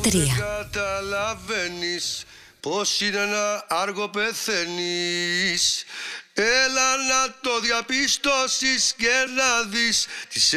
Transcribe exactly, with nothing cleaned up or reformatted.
τρία. Καταλαβαίνεις πως είναι να άργο πεθαίνεις. Έλα να το διαπιστώσεις και να δεις τις